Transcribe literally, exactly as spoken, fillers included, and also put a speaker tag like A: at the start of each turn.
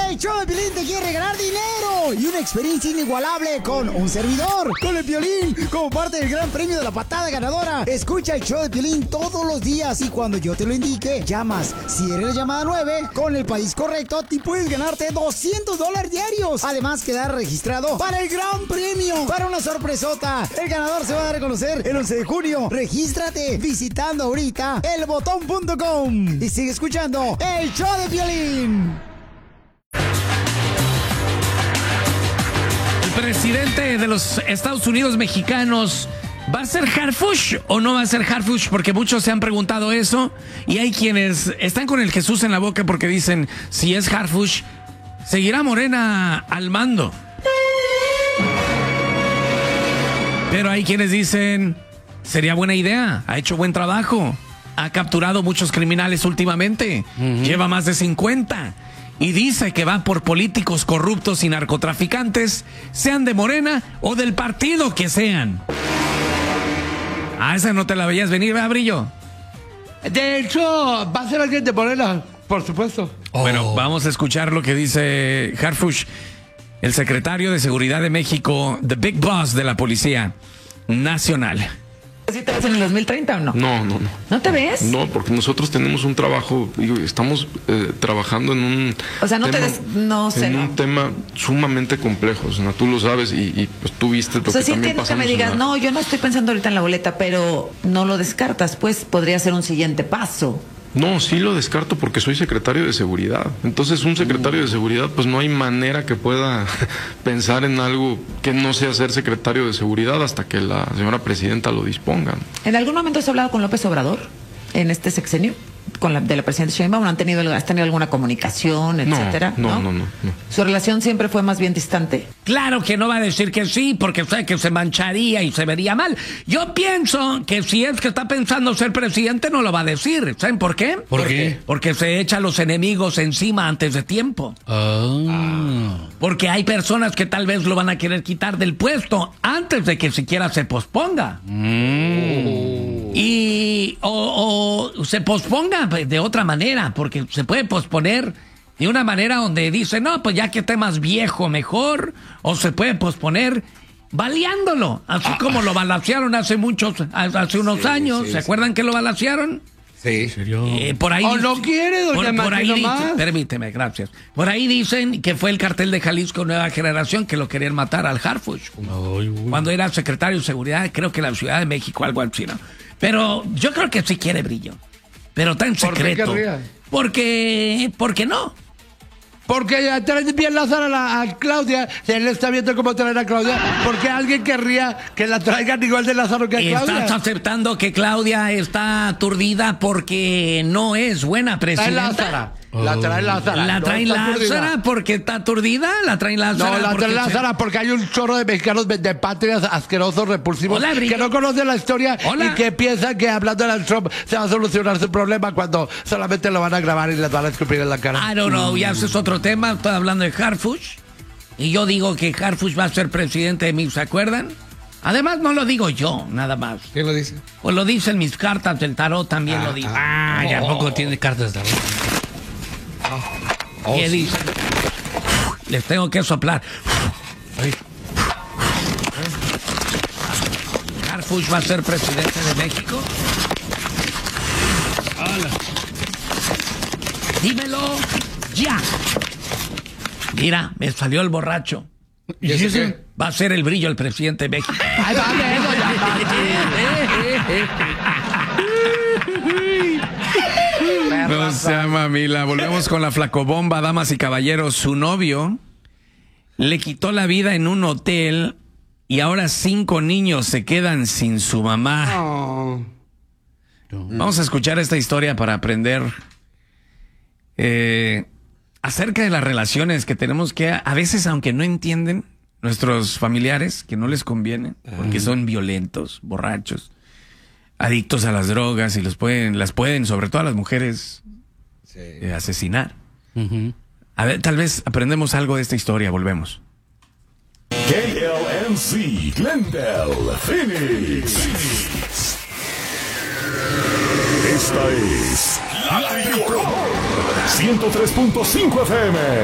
A: El show de Piolín te quiere regalar dinero y una experiencia inigualable con un servidor, con el Piolín, como parte del gran premio de la patada ganadora. Escucha el show de Piolín todos los días y cuando yo te lo indique, llamas. Si eres la llamada nueve, con el país correcto, te puedes ganarte doscientos dólares diarios. Además, quedar registrado para el gran premio, para una sorpresota. El ganador se va a dar a conocer el once de junio. Regístrate visitando ahorita el botón punto com y sigue escuchando el show de Piolín.
B: El presidente de los Estados Unidos mexicanos, ¿va a ser Harfush o no va a ser Harfush? Porque muchos se han preguntado eso y hay quienes están con el Jesús en la boca porque dicen, si es Harfush, ¿seguirá Morena al mando? Pero hay quienes dicen, sería buena idea, ha hecho buen trabajo, ha capturado muchos criminales últimamente, uh-huh. lleva más de cincuenta. Y dice que va por políticos corruptos y narcotraficantes, sean de Morena o del partido que sean. Ah, esa no te la veías venir, ¿verdad, Brillo?
C: De hecho, va a ser alguien de Morena, por supuesto.
B: Oh. Bueno, vamos a escuchar lo que dice Harfush, el secretario de Seguridad de México, the big boss de la Policía Nacional.
D: ¿Sí te ves en el dos mil treinta o no?
E: No, no, no.
D: ¿No te ves?
E: No, porque nosotros tenemos un trabajo, digo, estamos eh, trabajando en un
D: O sea, no
E: tema,
D: te des, no sé.
E: En
D: ¿no?
E: un tema sumamente complejo, o sea, tú lo sabes y, y pues tú viste lo
D: o sea,
E: que
D: sí
E: también
D: entiendo que
E: pasamos.
D: me digas,
E: la...
D: no, yo no estoy pensando ahorita en la boleta, pero no lo descartas, pues podría ser un siguiente paso.
E: No, sí lo descarto porque soy secretario de Seguridad. Entonces, un secretario de Seguridad, pues no hay manera que pueda pensar en algo que no sea ser secretario de Seguridad hasta que la señora presidenta lo disponga.
D: ¿En algún momento has hablado con López Obrador en este sexenio? Con la, de la presidenta Sheinbaum, ¿no han tenido, has tenido alguna comunicación, etcétera?
E: No, no,
D: ¿no?
E: no, no, no.
D: ¿Su relación siempre fue más bien distante?
B: Claro que no va a decir que sí, porque sabe que se mancharía y se vería mal. Yo pienso que si es que está pensando ser presidente, no lo va a decir. ¿Saben por qué?
C: ¿Por, ¿Por qué? qué?
B: Porque se echa a los enemigos encima antes de tiempo.
C: Oh.
B: Ah. Porque hay personas que tal vez lo van a querer quitar del puesto antes de que siquiera se posponga. Mm. Y o, o se posponga de otra manera, porque se puede posponer de una manera donde dice, no, pues ya que esté más viejo, mejor, o se puede posponer baleándolo, así ah, como lo balacearon hace muchos, hace unos sí, años, sí, ¿se sí. acuerdan que lo balacearon?
C: Sí. ¿En serio?
B: Eh, por ahí
C: ¿O no quiere, doña
B: por, por ahí
C: dice,
B: permíteme, gracias. Por ahí dicen que fue el cartel de Jalisco Nueva Generación que lo querían matar al Harfush. Ay, cuando era secretario de Seguridad, creo que en la Ciudad de México, algo así, ¿no? Pero yo creo que sí quiere, Brillo. Pero está en secreto.
C: ¿Por qué
B: porque, porque no.
C: Porque ya traen bien Lázaro a, la, a Claudia. Se le está viendo cómo traer a Claudia. ¿Por qué alguien querría que la traigan igual de Lázaro que a Claudia?
B: Estás aceptando que Claudia está aturdida porque no es buena presidenta.
C: Trae Lázara. La trae Lázara.
B: La trae
C: no
B: Lázara porque está aturdida. La trae Lázara.
C: No, la trae
B: porque
C: Lázara se... porque hay un chorro de mexicanos de patrias asquerosos, repulsivos, Hola, que no conocen la historia Hola. y que piensan que hablando de Donald Trump se va a solucionar su problema cuando solamente lo van a grabar y les van a escupir en la cara.
B: I don't know, ya ese es otro tema. Estoy hablando de Harfush. Y yo digo que Harfush va a ser presidente de mí, ¿se acuerdan? Además, no lo digo yo, nada más.
C: ¿Quién lo dice?
B: Pues lo dicen mis cartas del tarot, también
C: ah,
B: lo dicen.
C: Ah,
B: oh.
C: ya poco tiene cartas de tarot.
B: Oh, ¿Qué sí. dicen? Les tengo que soplar. Ay. Harfush va a ser presidente de México. Hola. Dímelo ya. Mira, me salió el borracho.
C: ¿Y eso qué?
B: Va a ser el Brillo el presidente de México.
C: Ay, vale,
B: no sea mamila. Volvemos con la flacobomba, damas y caballeros. Su novio le quitó la vida en un hotel y ahora cinco niños se quedan sin su mamá. Oh. Vamos a escuchar esta historia para aprender eh, acerca de las relaciones que tenemos que, a veces, aunque no entienden nuestros familiares, que no les conviene, porque son violentos, borrachos, adictos a las drogas y los pueden, las pueden, sobre todo a las mujeres, sí. eh, asesinar. Uh-huh. A ver, tal vez aprendemos algo de esta historia. Volvemos.
F: K L M C, Glendale, Phoenix. Esta es La Tricolor ciento tres punto cinco F M.